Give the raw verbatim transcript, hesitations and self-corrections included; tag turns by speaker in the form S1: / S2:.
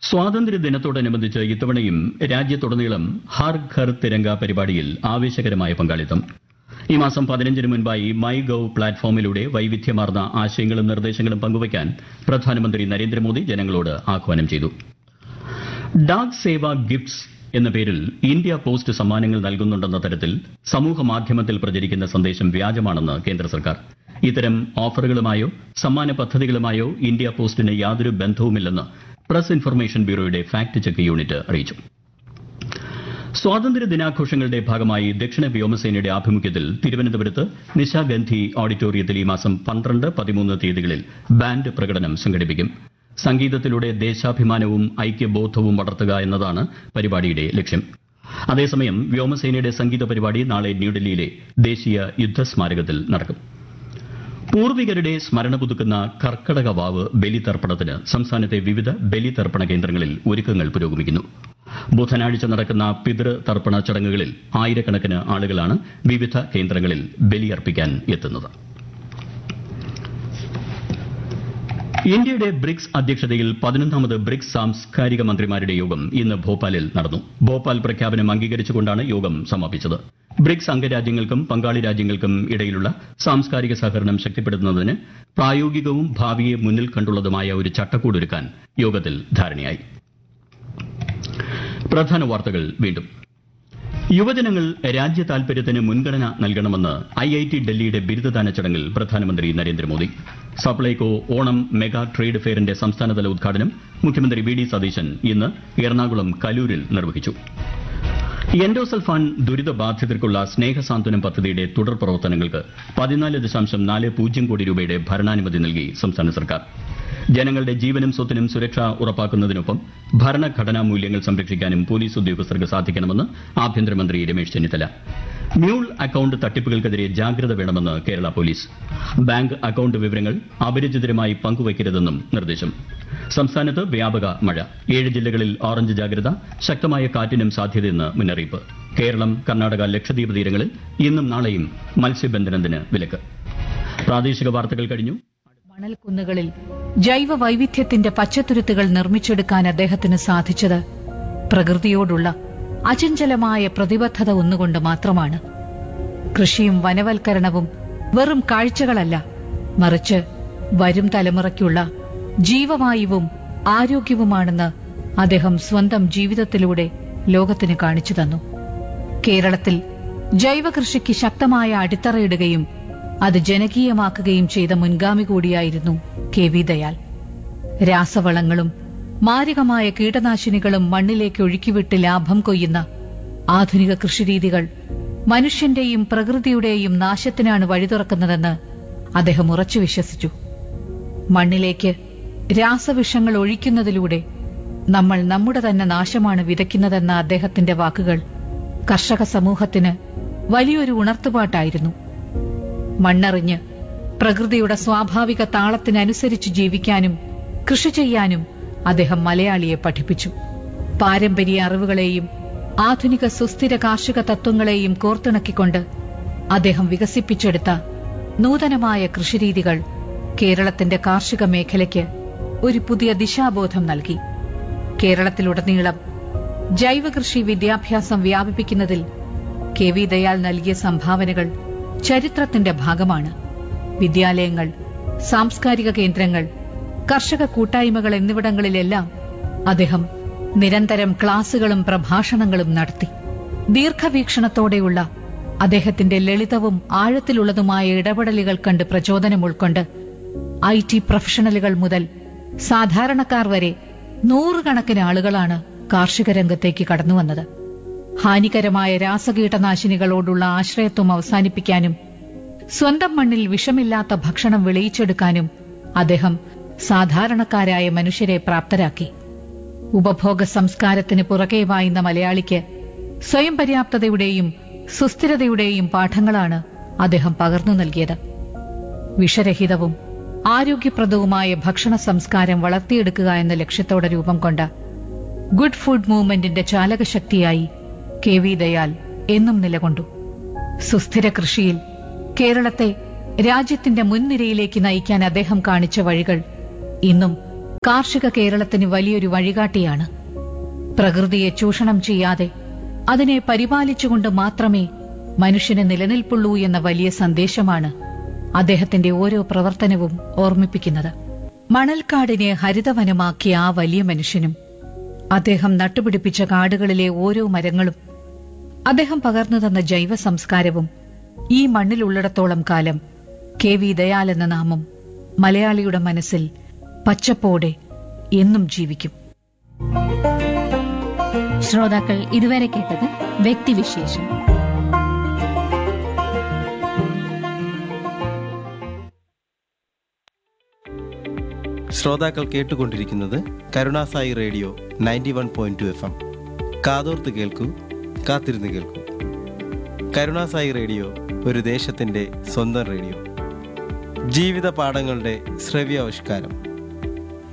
S1: സ്വാതന്ത്ര്യദിനത്തോടനുബന്ധിച്ച് ഇത്തവണയും രാജ്യത്തുടനീളം ഹർ ഘർ തിരങ്ക പരിപാടിയിൽ ആവേശകരമായ പങ്കാളിത്തം. ഈ മാസം പതിനഞ്ചിന് മുൻപായി മൈ ഗവ് പ്ലാറ്റ്ഫോമിലൂടെ വൈവിധ്യമാർന്ന ആശയങ്ങളും നിർദ്ദേശങ്ങളും പങ്കുവയ്ക്കാൻ പ്രധാനമന്ത്രി നരേന്ദ്രമോദി ജനങ്ങളോട് ആഹ്വാനം ചെയ്തു. ഡാക് സേവ ഗിഫ്റ്റ്സ് എന്ന പേരിൽ ഇന്ത്യ പോസ്റ്റ് സമ്മാനങ്ങൾ നൽകുന്നുണ്ടെന്ന തരത്തിൽ സമൂഹമാധ്യമത്തിൽ പ്രചരിക്കുന്ന സന്ദേശം വ്യാജമാണെന്ന് കേന്ദ്ര സർക്കാർ. ഇത്തരം ഓഫറുകളുമായോ സമ്മാന പദ്ധതികളുമായോ ഇന്ത്യ പോസ്റ്റിന് യാതൊരു ബന്ധവുമില്ലെന്ന് press information ബ്യൂറോയുടെ fact check unit അറിയിച്ചു. സ്വാതന്ത്ര്യ ദിനാഘോഷങ്ങളുടെ ഭാഗമായി ദക്ഷിണ വ്യോമസേനയുടെ ആഭിമുഖ്യത്തിൽ തിരുവനന്തപുരത്ത് നിശാഗന്ധി ഓഡിറ്റോറിയത്തിൽ ഈ മാസം പന്ത്രണ്ട് പതിമൂന്ന് തീയതികളിൽ ബാൻഡ് പ്രകടനം സംഘടിപ്പിക്കും. സംഗീതത്തിലൂടെ ദേശാഭിമാനവും ഐക്യബോധവും വളർത്തുക എന്നതാണ് പരിപാടിയുടെ ലക്ഷ്യം. അതേസമയം വ്യോമസേനയുടെ സംഗീത പരിപാടി നാളെ ന്യൂഡൽഹിയിലെ ദേശീയ യുദ്ധസ്മാരകത്തിൽ നടക്കും. പൂർവികരുടെ സ്മരണ പുതുക്കുന്ന കർക്കടക വാവ് ബലിതർപ്പണത്തിന് സംസ്ഥാനത്തെ വിവിധ ബലിതർപ്പണ കേന്ദ്രങ്ങളിൽ ഒരുക്കങ്ങൾ പുരോഗമിക്കുന്നു. ബുധനാഴ്ച നടക്കുന്ന പിതൃതർപ്പണ ചടങ്ങുകളിൽ ആയിരക്കണക്കിന് ആളുകളാണ് വിവിധ കേന്ദ്രങ്ങളിൽ ബലിയർപ്പിക്കാൻ എത്തുന്നത്. ഇന്ത്യയുടെ ബ്രിക്സ് അധ്യക്ഷതയിൽ പതിനൊന്നാമത് ബ്രിക്സ് സാംസ്കാരിക മന്ത്രിമാരുടെ യോഗം ഇന്ന് ഭോപ്പാലിൽ നടന്നു. ഭോപ്പാൽ പ്രഖ്യാപനം അംഗീകരിച്ചുകൊണ്ടാണ് യോഗം സമാപിച്ചത്. ബ്രിക്സ് അംഗരാജ്യങ്ങൾക്കും പങ്കാളി രാജ്യങ്ങൾക്കും ഇടയിലുള്ള സാംസ്കാരിക സഹകരണം ശക്തിപ്പെടുത്തുന്നതിന് പ്രായോഗികവും ഭാവിയെ മുന്നിൽ കണ്ടുള്ളതുമായ ഒരു ചട്ടക്കൂടൊരുക്കാൻ യോഗത്തിൽ ധാരണയായി. പ്രധാന വാർത്തകൾ വീണ്ടും. യുവജനങ്ങൾ രാജ്യ താൽപര്യത്തിന് മുൻഗണന നൽകണമെന്ന് ഐ ഐ ടി ഡൽഹിയുടെ ബിരുദദാന ചടങ്ങിൽ പ്രധാനമന്ത്രി നരേന്ദ്രമോദി. സപ്ലൈകോ ഓണം മെഗാ ട്രേഡ് ഫെയറിന്റെ സംസ്ഥാനതല ഉദ്ഘാടനം മുഖ്യമന്ത്രി വി ഡി സതീശൻ ഇന്ന് എറണാകുളം കലൂരിൽ നിർവഹിച്ചു. എൻഡോസൾഫാൻ ദുരിതബാധിതർക്കുള്ള സ്നേഹസാന്ത്വനം പദ്ധതിയുടെ തുടർ പ്രവർത്തനങ്ങൾക്ക് പതിനാല് ദശാംശം നാല് പൂജ്യം കോടി രൂപയുടെ ഭരണാനുമതി നൽകി സംസ്ഥാന സർക്കാർ. ജനങ്ങളുടെ ജീവനും സ്വത്തിനും സുരക്ഷ ഉറപ്പാക്കുന്നതിനൊപ്പം ഭരണഘടനാ മൂല്യങ്ങൾ സംരക്ഷിക്കാനും പോലീസ് ഉദ്യോഗസ്ഥർക്ക് സാധിക്കണമെന്ന് ആഭ്യന്തരമന്ത്രി രമേശ് ചെന്നിത്തല. മ്യൂൾ അക്കൌണ്ട് തട്ടിപ്പുകൾക്കെതിരെ ജാഗ്രത വേണമെന്ന് കേരള പോലീസ്. ബാങ്ക് അക്കൌണ്ട് വിവരങ്ങൾ അപരിചിതരുമായി പങ്കുവയ്ക്കരുതെന്നും നിർദ്ദേശം. സംസ്ഥാനത്ത് വ്യാപക മഴ. ഏഴ് ജില്ലകളിൽ ഓറഞ്ച് ജാഗ്രത. ശക്തമായ കാറ്റിനും സാധ്യതയെന്ന് മുന്നറിയിപ്പ്. കേരളം, കർണാടക, ലക്ഷദ്വീപ് തീരങ്ങളിൽ ഇന്നും നാളെയും മത്സ്യബന്ധനത്തിന് വിലക്ക്. പ്രാദേശിക വാർത്തകൾ കഴിഞ്ഞു.
S2: മണൽക്കുന്നുകളിൽ ജൈവ വൈവിധ്യത്തിന്റെ പച്ചത്തുരുത്തുകൾ നിർമ്മിച്ചെടുക്കാൻ അദ്ദേഹത്തിന് സാധിച്ചത് പ്രകൃതിയോടുള്ള അചഞ്ചലമായ പ്രതിബദ്ധത ഒന്നുകൊണ്ട് മാത്രമാണ്. കൃഷിയും വനവൽക്കരണവും വെറും കാഴ്ചകളല്ല, മറിച്ച് വരും തലമുറയ്ക്കുള്ള ജീവവായുവും ആരോഗ്യവുമാണെന്ന് അദ്ദേഹം സ്വന്തം ജീവിതത്തിലൂടെ ലോകത്തിന് കാണിച്ചു തന്നു. കേരളത്തിൽ ജൈവകൃഷിക്ക് ശക്തമായ അടിത്തറയിടുകയും അത് ജനകീയമാക്കുകയും ചെയ്ത മുൻഗാമി കൂടിയായിരുന്നു കെ വി ദയാൽ. രാസവളങ്ങളും മാരകമായ കീടനാശിനികളും മണ്ണിലേക്ക് ഒഴുക്കിവിട്ട് ലാഭം കൊയ്യുന്ന ആധുനിക കൃഷിരീതികൾ മനുഷ്യന്റെയും പ്രകൃതിയുടെയും നാശത്തിനാണ് വഴിതുറക്കുന്നതെന്ന് അദ്ദേഹം ഉറച്ചു വിശ്വസിച്ചു. മണ്ണിലേക്ക് രാസവിഷങ്ങൾ ഒഴിക്കുന്നതിലൂടെ നമ്മൾ നമ്മുടെ തന്നെ നാശമാണ് വിതയ്ക്കുന്നതെന്ന അദ്ദേഹത്തിന്റെ വാക്കുകൾ കർഷക സമൂഹത്തിന് വലിയൊരു ഉണർത്തുപാട്ടായിരുന്നു. മണ്ണറിഞ്ഞ് പ്രകൃതിയുടെ സ്വാഭാവിക താളത്തിനനുസരിച്ച് ജീവിക്കാനും കൃഷി ചെയ്യാനും അദ്ദേഹം മലയാളിയെ പഠിപ്പിച്ചു. പാരമ്പര്യ അറിവുകളെയും ആധുനിക സുസ്ഥിര കാർഷിക തത്വങ്ങളെയും കോർത്തിണക്കിക്കൊണ്ട് അദ്ദേഹം വികസിപ്പിച്ചെടുത്ത നൂതനമായ കൃഷിരീതികൾ കേരളത്തിന്റെ കാർഷിക മേഖലയ്ക്ക് ഒരു പുതിയ ദിശാബോധം നൽകി. കേരളത്തിലുടനീളം ജൈവകൃഷി വിദ്യാഭ്യാസം വ്യാപിപ്പിക്കുന്നതിൽ കെ വി ദയാൽ നൽകിയ സംഭാവനകൾ ചരിത്രത്തിന്റെ ഭാഗമാണ്. വിദ്യാലയങ്ങൾ, സാംസ്കാരിക കേന്ദ്രങ്ങൾ, കർഷക കൂട്ടായ്മകൾ എന്നിവിടങ്ങളിലെല്ലാം അദ്ദേഹം നിരന്തരം ക്ലാസുകളും പ്രഭാഷണങ്ങളും നടത്തി. ദീർഘവീക്ഷണത്തോടെയുള്ള അദ്ദേഹത്തിന്റെ ലളിതവും ആഴത്തിലുള്ളതുമായ ഇടപെടലുകൾ കണ്ട് പ്രചോദനം ഉൾക്കൊണ്ട് ഐ ടി പ്രൊഫഷണലുകൾ മുതൽ സാധാരണക്കാർ വരെ നൂറുകണക്കിന് ആളുകളാണ് കാർഷിക രംഗത്തേക്ക് കടന്നുവന്നത്. ഹാനികരമായ രാസകീടനാശിനികളോടുള്ള ആശ്രയത്വം അവസാനിപ്പിക്കാനും സ്വന്തം മണ്ണിൽ വിഷമില്ലാത്ത ഭക്ഷണം വിളയിച്ചെടുക്കാനും അദ്ദേഹം സാധാരണക്കാരായ മനുഷ്യരെ പ്രാപ്തരാക്കി. ഉപഭോഗ സംസ്കാരത്തിന് പുറകെ വായുന്ന മലയാളിക്ക് സ്വയം പര്യാപ്തതയുടെയും സുസ്ഥിരതയുടെയും പാഠങ്ങളാണ് അദ്ദേഹം പകർന്നു നൽകിയത്. വിഷരഹിതവും ആരോഗ്യപ്രദവുമായ ഭക്ഷണ സംസ്കാരം വളർത്തിയെടുക്കുക എന്ന ലക്ഷ്യത്തോടെ രൂപം കൊണ്ട good food മൂവ്മെന്റിന്റെ ചാലകശക്തിയായി K V Dayal എന്നും നിലകൊണ്ടു. സുസ്ഥിര കൃഷിയിൽ കേരളത്തെ രാജ്യത്തിന്റെ മുൻനിരയിലേക്ക് നയിക്കാൻ അദ്ദേഹം കാണിച്ച വഴികൾ ഇന്നും കാർഷിക കേരളത്തിന് വലിയൊരു വഴികാട്ടിയാണ്. പ്രകൃതിയെ ചൂഷണം ചെയ്യാതെ അതിനെ പരിപാലിച്ചുകൊണ്ട് മാത്രമേ മനുഷ്യന് നിലനിൽപ്പുള്ളൂ എന്ന വലിയ സന്ദേശമാണ് അദ്ദേഹത്തിന്റെ ഓരോ പ്രവർത്തനവും ഓർമ്മിപ്പിക്കുന്നത്. മണൽക്കാടിനെ ഹരിതവനമാക്കിയ ആ വലിയ മനുഷ്യനും അദ്ദേഹം നട്ടുപിടിപ്പിച്ച കാടുകളിലെ ഓരോ മരങ്ങളും അദ്ദേഹം പകർന്നു തന്ന ജൈവ സംസ്കാരവും ഈ മണ്ണിലുള്ളിടത്തോളം കാലം കെ വി ദയാൽ എന്ന നാമം മലയാളിയുടെ മനസ്സിൽ പച്ചപ്പോടെ എന്നും ജീവിക്കും.
S3: ശ്രോതാക്കൾ ഇതുവരെ കേട്ടത് വ്യക്തിവിശേഷം.
S4: ശ്രോതാക്കൾ കേട്ടുകൊണ്ടിരിക്കുന്നത് Karunasai radio ninety one point two F M. കാതോർത്ത് കേൾക്കൂ, കാത്തിരുന്ന് കേൾക്കൂ. കരുണാസായി റേഡിയോ ഒരു ദേശത്തിൻ്റെ സ്വന്തം റേഡിയോ. ജീവിത പാഠങ്ങളുടെ ശ്രവ്യാവിഷ്കാരം.